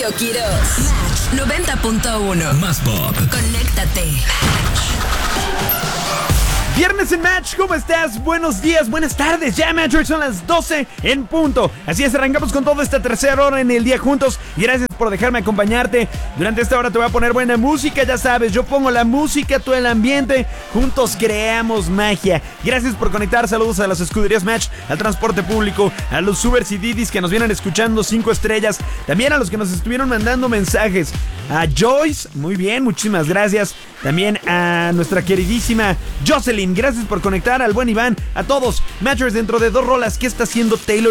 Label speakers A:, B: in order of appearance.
A: Sergio Quirós. Match 90.1.
B: Más pop.
A: Conéctate.
C: Viernes en Match, ¿cómo estás? Buenos días, buenas tardes. Ya, Match, hoy son las 12 en punto. Así es, arrancamos con toda esta tercera hora en el día juntos. Y gracias por dejarme acompañarte. Durante esta hora te voy a poner buena música, ya sabes. Yo pongo la música, tú el ambiente. Juntos creamos magia. Gracias por conectar. Saludos a las escuderías Match, al transporte público, a los Ubers y Didis que nos vienen escuchando 5 estrellas. También a los que nos estuvieron mandando mensajes. A Joyce, muy bien, muchísimas gracias. También a nuestra queridísima Jocelyn, gracias por conectar. Al buen Iván, a todos. Matchers, dentro de 2 rolas, ¿qué está haciendo Taylor